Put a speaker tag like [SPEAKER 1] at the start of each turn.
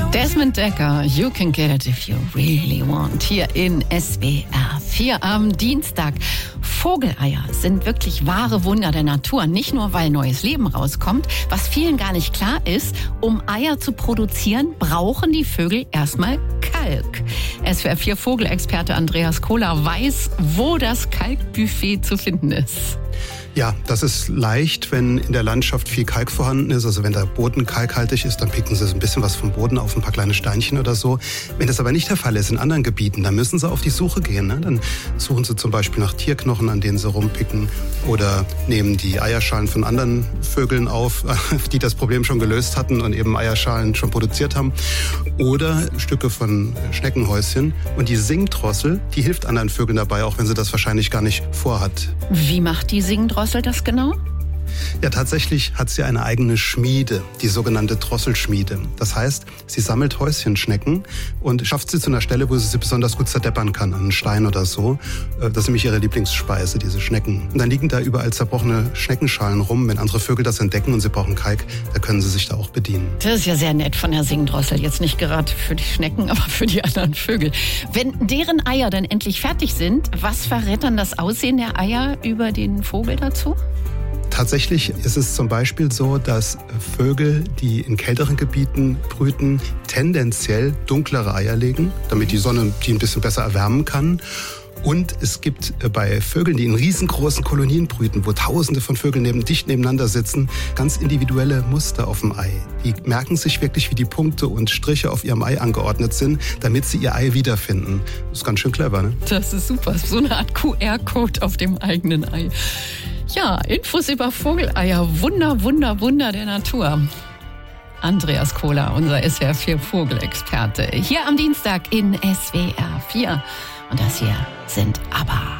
[SPEAKER 1] Desmond Dekker, You Can Get It If You Really Want, hier in SWR 4 am Dienstag. Vogeleier sind wirklich wahre Wunder der Natur. Nicht nur, weil neues Leben rauskommt. Was vielen gar nicht klar ist, um Eier zu produzieren, brauchen die Vögel erstmal Kalk. SWR 4 Vogelexperte Andreas Kohler weiß, wo das Kalkbuffet zu finden ist.
[SPEAKER 2] Ja, das ist leicht, wenn in der Landschaft viel Kalk vorhanden ist. Also wenn der Boden kalkhaltig ist, dann picken sie so ein bisschen was vom Boden auf, ein paar kleine Steinchen oder so. Wenn das aber nicht der Fall ist in anderen Gebieten, dann müssen sie auf die Suche gehen. Ne? Dann suchen sie zum Beispiel nach Tierknochen, an denen sie rumpicken, oder nehmen die Eierschalen von anderen Vögeln auf, die das Problem schon gelöst hatten und eben Eierschalen schon produziert haben. Oder Stücke von Schneckenhäuschen. Und die Singdrossel, die hilft anderen Vögeln dabei, auch wenn sie das wahrscheinlich gar nicht vorhat.
[SPEAKER 1] Wie macht die Singdrossel das genau?
[SPEAKER 2] Ja, tatsächlich hat sie eine eigene Schmiede, die sogenannte Drosselschmiede. Das heißt, sie sammelt Häuschenschnecken und schafft sie zu einer Stelle, wo sie besonders gut zerdeppern kann, an einen Stein oder so. Das ist nämlich ihre Lieblingsspeise, diese Schnecken. Und dann liegen da überall zerbrochene Schneckenschalen rum. Wenn andere Vögel das entdecken und sie brauchen Kalk, da können sie sich da auch bedienen.
[SPEAKER 1] Das ist ja sehr nett von der Singdrossel. Jetzt nicht gerade für die Schnecken, aber für die anderen Vögel. Wenn deren Eier dann endlich fertig sind, was verrät dann das Aussehen der Eier über den Vogel dazu?
[SPEAKER 2] Tatsächlich ist es zum Beispiel so, dass Vögel, die in kälteren Gebieten brüten, tendenziell dunklere Eier legen, damit die Sonne die ein bisschen besser erwärmen kann. Und es gibt bei Vögeln, die in riesengroßen Kolonien brüten, wo Tausende von Vögeln dicht nebeneinander sitzen, ganz individuelle Muster auf dem Ei. Die merken sich wirklich, wie die Punkte und Striche auf ihrem Ei angeordnet sind, damit sie ihr Ei wiederfinden. Das ist ganz schön clever, ne? Das ist super.
[SPEAKER 1] So eine Art QR-Code auf dem eigenen Ei. Ja, Infos über Vogeleier. Wunder, Wunder, Wunder der Natur. Andreas Kohler, unser SWR 4 Vogelexperte. Hier am Dienstag in SWR 4. Und das hier sind ABBA.